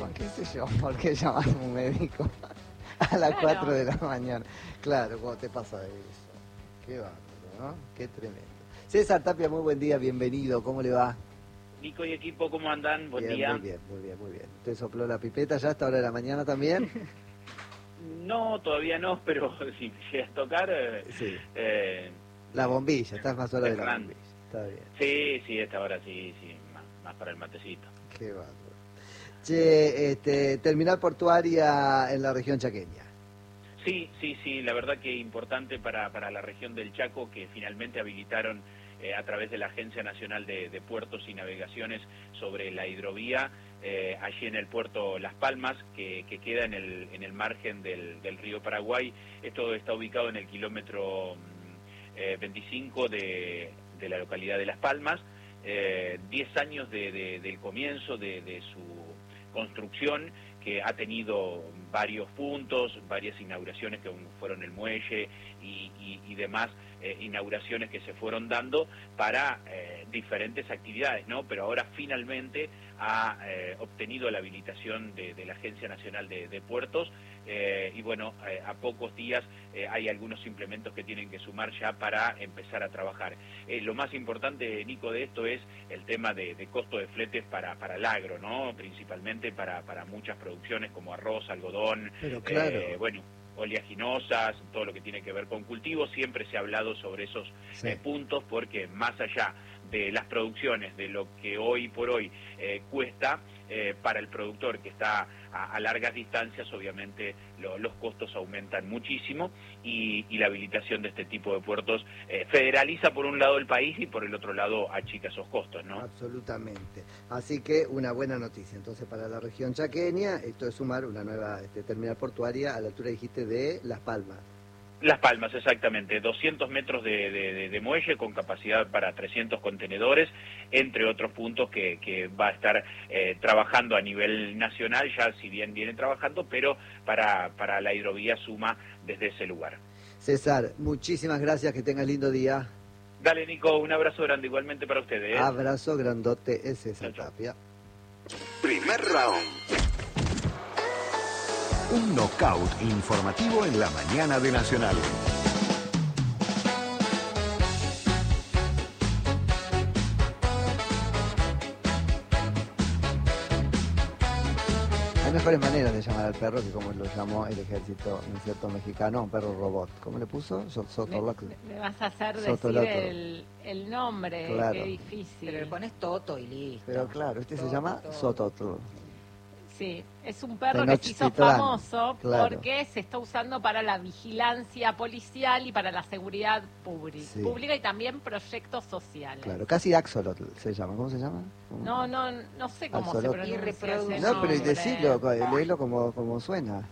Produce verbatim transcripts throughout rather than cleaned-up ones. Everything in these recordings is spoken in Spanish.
llama? ¿Qué sé yo? ¿Por qué llamas a un médico a las Claro. cuatro de la mañana? Claro, cuando te pasa de eso. Qué bárbaro, ¿no? Qué tremendo. César Tapia, muy buen día, bienvenido. ¿Cómo le va? Nico y equipo, ¿cómo andan? Buen bien, día. Muy bien, muy bien, muy bien. ¿Usted sopló la pipeta ya a esta hora de la mañana también? No, todavía no, pero si llegas a tocar... eh, Sí. eh, La bombilla, estás más hora de la Fernando. bombilla. Está bien. Sí, sí, esta hora sí, sí, más, más para el matecito. Qué bárbaro. Che, este, terminal portuaria en la región chaqueña. Sí, sí, sí, la verdad que importante para, para la región del Chaco, que finalmente habilitaron eh, a través de la Agencia Nacional de, de Puertos y Navegaciones sobre la hidrovía, eh, allí en el puerto Las Palmas, que, que queda en el, en el margen del, del río Paraguay. Esto está ubicado en el kilómetro eh, veinticinco de, de la localidad de Las Palmas. Eh, diez años de, de, del comienzo de, de su construcción, que ha tenido varios puntos, varias inauguraciones que fueron el muelle y, y, y demás eh, inauguraciones que se fueron dando para eh, diferentes actividades, ¿no? Pero ahora finalmente ha eh, obtenido la habilitación de, de la Agencia Nacional de, de Puertos eh, y bueno, eh, a pocos días eh, hay algunos implementos que tienen que sumar ya para empezar a trabajar. Eh, lo más importante, Nico, de esto es el tema de, de costo de fletes para, para el agro, ¿no? Principalmente para, para muchas producciones como arroz, algodón, Pero claro. eh, bueno, oleaginosas, todo lo que tiene que ver con cultivos. Siempre se ha hablado sobre esos Sí. eh, puntos, porque más allá de las producciones, de lo que hoy por hoy eh, cuesta eh, para el productor que está a, a largas distancias, obviamente lo, los costos aumentan muchísimo y, y la habilitación de este tipo de puertos eh, federaliza por un lado el país y por el otro lado achica esos costos, ¿no? Absolutamente. Así que una buena noticia. Entonces, para la región chaqueña, esto es sumar una nueva este, terminal portuaria a la altura, dijiste, de Las Palmas. Las Palmas, exactamente, doscientos metros de, de, de muelle con capacidad para trescientos contenedores, entre otros puntos que, que va a estar eh, trabajando a nivel nacional, ya si bien viene trabajando, pero para, para la hidrovía suma desde ese lugar. César, muchísimas gracias, que tengas lindo día. Dale, Nico, un abrazo grande igualmente para ustedes. Abrazo grandote, es César Chau, chau. Tapia. Primer round. Un knockout informativo en la mañana de Nacional. Hay mejores maneras de llamar al perro que como lo llamó el ejército, ¿no es cierto?, mexicano, un perro robot. ¿Cómo le puso? So- Me, Sotolotl. me vas a hacer Sotolotl. decir el, el nombre, Claro. qué difícil. Pero le pones Toto y listo. Pero claro, este se Toto, llama Toto. Sototl. Sí, es un perro que se hizo Tenochtitlán, famoso claro. porque se está usando para la vigilancia policial y para la seguridad pública, Sí. pública y también proyectos sociales. Claro, casi Axolotl se llama. ¿Cómo se llama? ¿Cómo? No, no, no sé cómo Axolotl. se pronuncia ese Irreproducible. No, pero y nombre. decirlo, léelo como, como suena.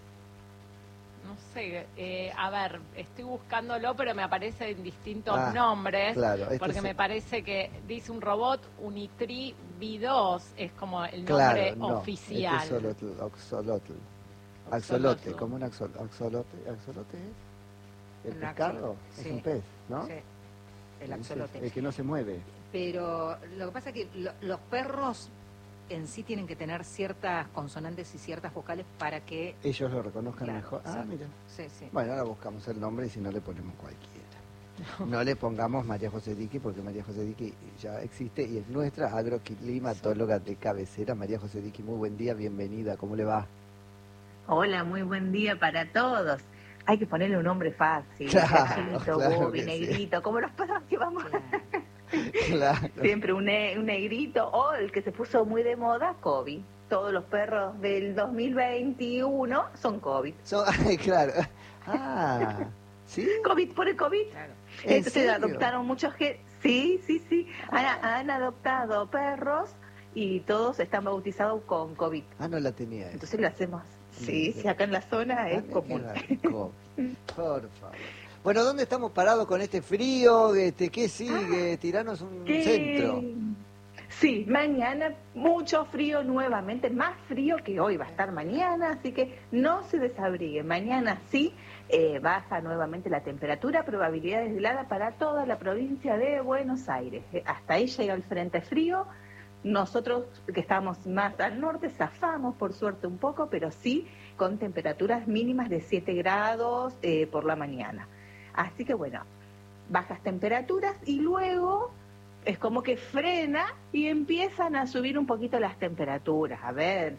No sé, eh, a ver, estoy buscándolo, pero me aparecen distintos Ah, nombres. claro, este porque es- me parece que dice un robot Unitri V dos, es como el Claro, nombre no. oficial. Este es Xolotl, Axolotl. Axolotl. Axolote, como un axol, axolote, axolote es el Un pescado, axolo, es sí. un pez, ¿no? Sí, el Ese, axolote. el que no se mueve. Pero lo que pasa es que lo- los perros en sí tienen que tener ciertas consonantes y ciertas vocales para que... Ellos lo reconozcan Claro, mejor. Ah, exacto. mira. Sí, sí. Bueno, ahora buscamos el nombre y si no le ponemos cualquiera. No le pongamos María José Diqui porque María José Diqui ya existe y es nuestra agroclimatóloga de cabecera. María José Diqui, muy buen día, bienvenida, ¿cómo le va? Hola, muy buen día para todos. Hay que ponerle un nombre fácil, Claro, Cachito, claro Bobby, que sí. negrito, como los perros que vamos Claro. Claro. siempre un, ne- un negrito, o el que se puso muy de moda, Kobe. Todos los perros del dos mil veintiuno son COVID. So- ay, claro. Ah, ¿sí? COVID por el COVID. Claro. ¿En Entonces serio? adoptaron muchos que sí, sí, sí. Han, han adoptado perros y todos están bautizados con COVID. Ah, no la tenía esa. Entonces lo hacemos. Sí, Mm. sí, acá en la zona Ah, es mira común. qué rico. Por favor. Bueno, ¿dónde estamos parados con este frío? Este, ¿qué sigue? Tiranos un ¿Qué? centro. Sí, mañana mucho frío nuevamente, más frío que hoy va a estar mañana, así que no se desabrigue. Mañana sí, eh, baja nuevamente la temperatura, probabilidades de helada para toda la provincia de Buenos Aires. Eh, hasta ahí llega el frente frío, Nosotros que estamos más al norte zafamos por suerte un poco, pero sí con temperaturas mínimas de siete grados eh, por la mañana. Así que bueno, bajas temperaturas y luego es como que frena y empiezan a subir un poquito las temperaturas. A ver,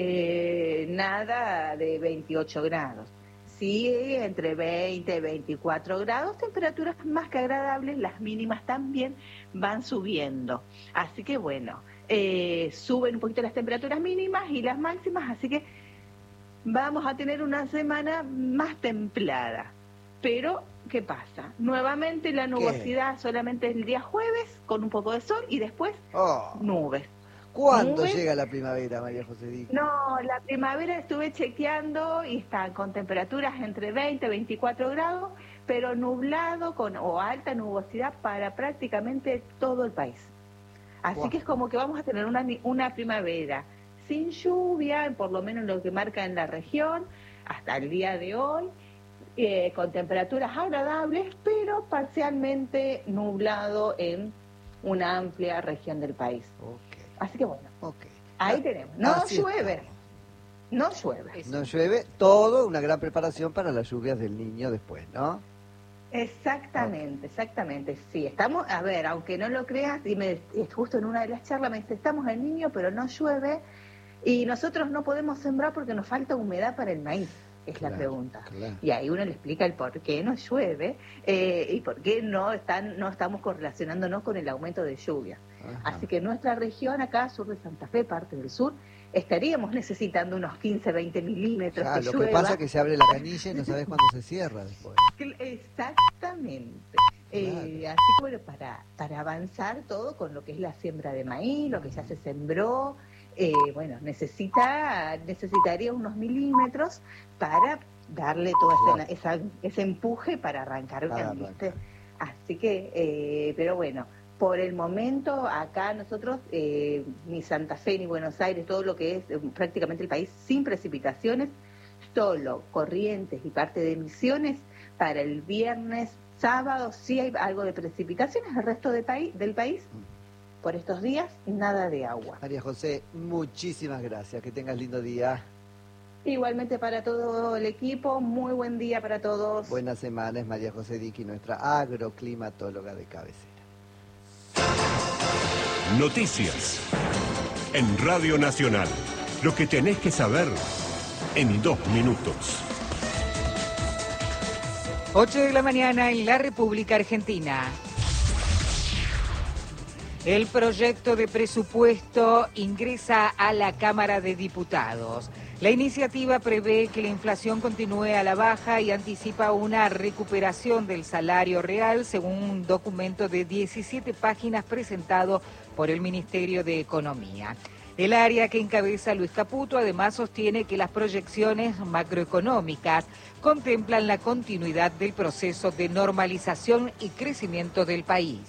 eh, nada de veintiocho grados. Sí, entre veinte y veinticuatro grados, temperaturas más que agradables, las mínimas también van subiendo. Así que bueno, eh, suben un poquito las temperaturas mínimas y las máximas, así que vamos a tener una semana más templada. Pero, ¿qué pasa? Nuevamente la nubosidad ¿Qué? solamente el día jueves, con un poco de sol, y después oh. nubes. ¿Cuándo ¿Nubes? llega la primavera, María José Dique? No, la primavera estuve chequeando y está con temperaturas entre veinte y veinticuatro grados, pero nublado con o alta nubosidad para prácticamente todo el país. Así wow. que es como que vamos a tener una, una primavera sin lluvia, por lo menos lo que marca en la región, hasta el día de hoy, eh, con temperaturas agradables, pero parcialmente nublado en una amplia región del país. Okay. Así que bueno, okay. ahí tenemos. No Así llueve, estamos. no llueve. No llueve, todo una gran preparación para las lluvias del Niño después, ¿no? Exactamente, okay. exactamente. Sí, estamos, a ver, aunque no lo creas, y me, justo en una de las charlas me dice, estamos en Niño, pero no llueve, y nosotros no podemos sembrar porque nos falta humedad para el maíz. Es claro, la pregunta. Claro. Y ahí uno le explica el por qué no llueve eh, y por qué no están no estamos correlacionándonos con el aumento de lluvia. Ajá. Así que nuestra región acá, sur de Santa Fe, parte del sur, estaríamos necesitando unos quince, veinte milímetros claro, de lo llueva. Lo que pasa es que se abre la canilla y no sabes cuándo se cierra después. Exactamente. Claro. Eh, así que bueno, para, para avanzar todo con lo que es la siembra de maíz, lo que ya se sembró, Eh, bueno, necesita necesitaría unos milímetros para darle todo ese, esa, ese empuje para arrancar bien, ¿viste? Así que, eh, pero bueno, por el momento acá nosotros, eh, ni Santa Fe ni Buenos Aires, todo lo que es eh, prácticamente el país sin precipitaciones, solo Corrientes y parte de Misiones para el viernes, sábado sí hay algo de precipitaciones, el resto de país, del país. Por estos días, nada de agua. María José, muchísimas gracias. Que tengas lindo día. Igualmente para todo el equipo, muy buen día para todos. Buena semana, es María José Dique, nuestra agroclimatóloga de cabecera. Noticias en Radio Nacional. Lo que tenés que saber en dos minutos. ocho de la mañana en la República Argentina. El proyecto de presupuesto ingresa a la Cámara de Diputados. La iniciativa prevé que la inflación continúe a la baja y anticipa una recuperación del salario real, según un documento de diecisiete páginas presentado por el Ministerio de Economía. El área que encabeza Luis Caputo además sostiene que las proyecciones macroeconómicas contemplan la continuidad del proceso de normalización y crecimiento del país.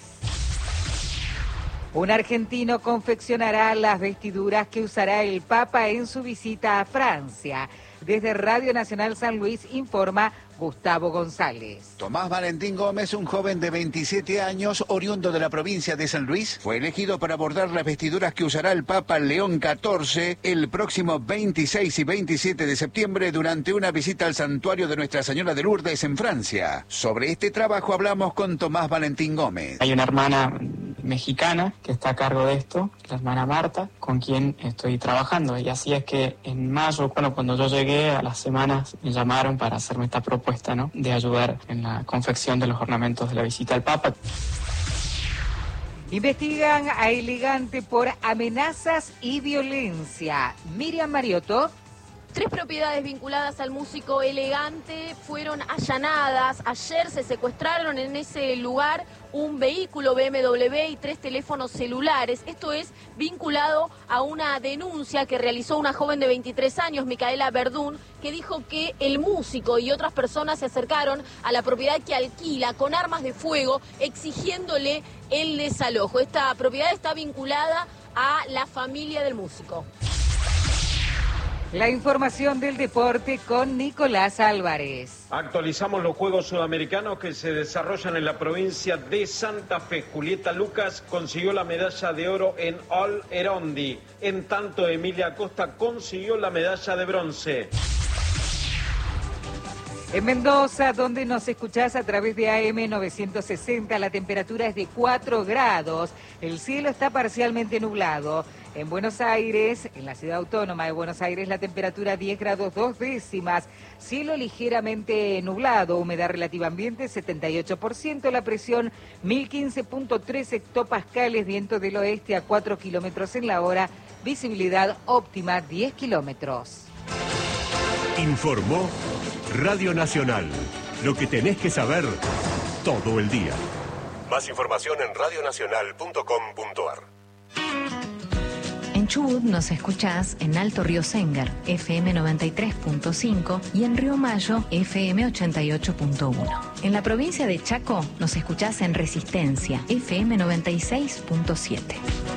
Un argentino confeccionará las vestiduras que usará el Papa en su visita a Francia. Desde Radio Nacional San Luis informa Gustavo González. Tomás Valentín Gómez, un joven de veintisiete años, oriundo de la provincia de San Luis, fue elegido para bordar las vestiduras que usará el Papa León catorce el próximo veintiséis y veintisiete de septiembre durante una visita al santuario de Nuestra Señora de Lourdes en Francia. Sobre este trabajo hablamos con Tomás Valentín Gómez. Hay una hermana mexicana que está a cargo de esto, la hermana Marta, con quien estoy trabajando. Y así es que en mayo, bueno, cuando yo llegué, a las semanas me llamaron para hacerme esta propuesta, ¿no?, de ayudar en la confección de los ornamentos de la visita al Papa. Investigan a Elegante por amenazas y violencia. Miriam Mariotto. Tres propiedades vinculadas al músico Elegante fueron allanadas. Ayer se secuestraron en ese lugar un vehículo B M W y tres teléfonos celulares. Esto es vinculado a una denuncia que realizó una joven de veintitrés años, Micaela Verdún, que dijo que el músico y otras personas se acercaron a la propiedad que alquila con armas de fuego, exigiéndole el desalojo. Esta propiedad está vinculada a la familia del músico. La información del deporte con Nicolás Álvarez. Actualizamos los Juegos Sudamericanos que se desarrollan en la provincia de Santa Fe. Julieta Lucas consiguió la medalla de oro en All Erondi. En tanto, Emilia Acosta consiguió la medalla de bronce. En Mendoza, donde nos escuchás a través de A M novecientos sesenta, la temperatura es de cuatro grados. El cielo está parcialmente nublado. En Buenos Aires, en la ciudad autónoma de Buenos Aires, la temperatura diez grados dos décimas. Cielo ligeramente nublado, humedad relativa ambiente setenta y ocho por ciento, la presión mil quince punto tres hectopascales, viento del oeste a cuatro kilómetros en la hora, visibilidad óptima diez kilómetros. Informó Radio Nacional. Lo que tenés que saber todo el día. Más información en radio nacional punto com punto a r. En Chubut nos escuchás en Alto Río Sengar, F M noventa y tres punto cinco, y en Río Mayo, F M ochenta y ocho punto uno. En la provincia de Chaco nos escuchás en Resistencia, F M noventa y seis punto siete.